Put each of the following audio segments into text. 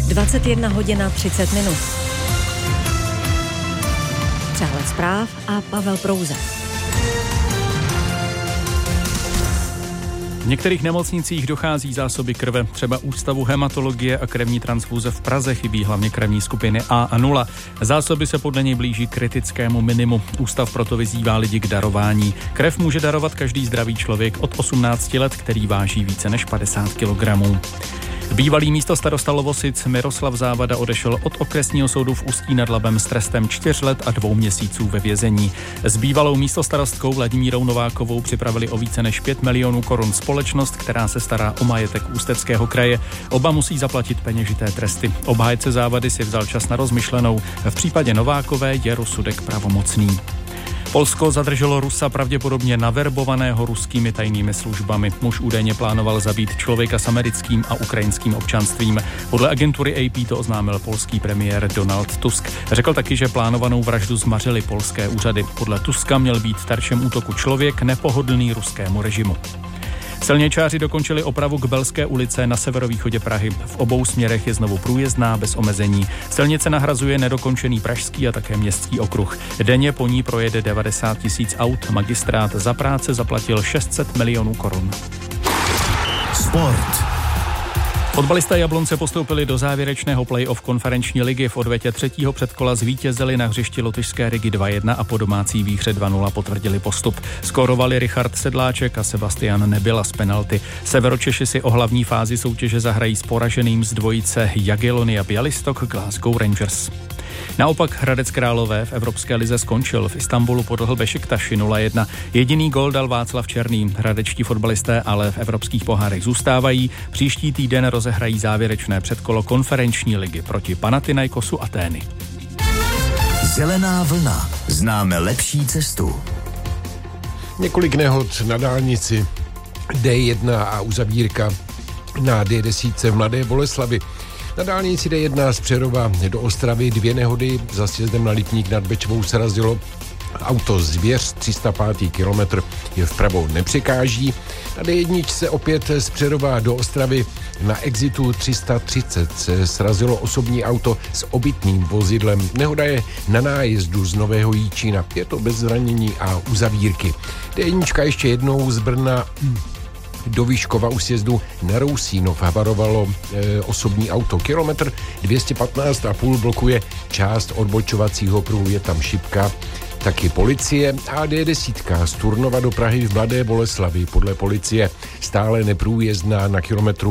21 hodina 30 minut. Přehled zpráv a Pavel Prouza. V některých nemocnicích dochází zásoby krve, třeba Ústavu hematologie a krevní transfuze v Praze chybí hlavně krevní skupiny A a 0. Zásoby se podle něj blíží kritickému minimu. Ústav proto vyzývá lidi k darování. Krev může darovat každý zdravý člověk od 18 let, který váží více než 50 kg. Bývalý místostarosta Lovosic Miroslav Závada odešel od okresního soudu v Ústí nad Labem s trestem 4 let a 2 měsíců ve vězení. S bývalou místostarostkou Vladimírou Novákovou připravili o více než 5 milionů korun společnost, která se stará o majetek Ústeckého kraje. Oba musí zaplatit peněžité tresty. Obhájce Závady si vzal čas na rozmyšlenou. V případě Novákové je rozsudek pravomocný. Polsko zadrželo Rusa pravděpodobně naverbovaného ruskými tajnými službami. Muž údajně plánoval zabít člověka s americkým a ukrajinským občanstvím. Podle agentury AP to oznámil polský premiér Donald Tusk. Řekl taky, že plánovanou vraždu zmařily polské úřady. Podle Tuska měl být terčem útoku člověk nepohodlný ruskému režimu. Silničáři dokončili opravu Kbelské ulice na severovýchodě Prahy. V obou směrech je znovu průjezdná bez omezení. Silnice nahrazuje nedokončený pražský a také městský okruh. Denně po ní projede 90 000 aut. Magistrát za práce zaplatil 600 milionů korun. Sport. Fotbalisté Jablonce postoupili do závěrečného play-off konferenční ligy. V odvětě třetího předkola zvítězili na hřišti lotyšské Rigy 2-1 a po domácí výhře 2-0 potvrdili postup. Skórovali Richard Sedláček a Sebastian Nebyla z penalty. Severočeši si o hlavní fázi soutěže zahrají s poraženým z dvojice Jagiellony a Białystok Glasgow Rangers. Naopak Hradec Králové v Evropské lize skončil. V Istanbulu podlehl Bešiktaši 0-1. Jediný gól dal Václav Černý. Hradečtí fotbalisté ale v evropských pohárech zůstávají. Příští týden rozehrají závěrečné předkolo konferenční ligy proti Panathinaikosu Atény. Zelená vlna. Známe lepší cestu. Několik nehod na dálnici D1 a uzavírka na D10 v Mladé Boleslavi. Na dálnici D1 z Přerova do Ostravy 2 nehody. Za sjezdem na Lipník nad Bečvou se razilo auto Zvěř, 305. kilometr je vpravo nepřekáží. Na D1 se opět z Přerova do Ostravy na exitu 330 se srazilo osobní auto s obytným vozidlem. Nehoda je na nájezdu z Nového Jíčína. Je to bez zranění a uzavírky. D1 ještě jednou z Brna do Vyškova u sjezdu na Rousínov havarovalo osobní auto. Kilometr 215,5 blokuje část odbočovacího pruhu, je tam šipka. Taky policie a D10 z Turnova do Prahy v Mladé Boleslavi podle policie stále neprůjezdná na kilometru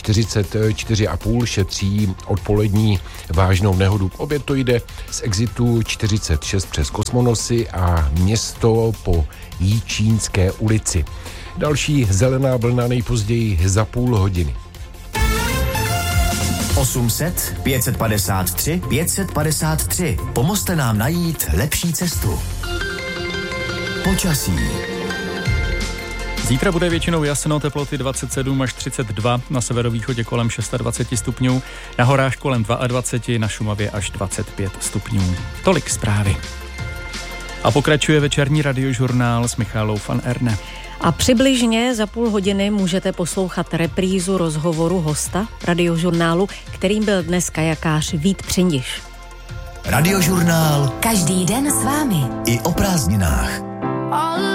44,5 šetří odpolední vážnou nehodu. Opět to jde z exitu 46 přes Kosmonosy a Město po Jíčínské ulici. Další zelená vlna nejpozději za půl hodiny. 800 553 553. Pomozte nám najít lepší cestu. Počasí. Zítra bude většinou jasno, teploty 27 až 32, na severovýchodě kolem 26 stupňů, na horách kolem 22, na Šumavě až 25 stupňů. Tolik zprávy. A pokračuje večerní radiožurnál s Michálou van Erne. A přibližně za půl hodiny můžete poslouchat reprízu rozhovoru hosta radiožurnálu, kterým byl dnes kajakář Vít Přindiš. Radiožurnál každý den s vámi i o prázdninách.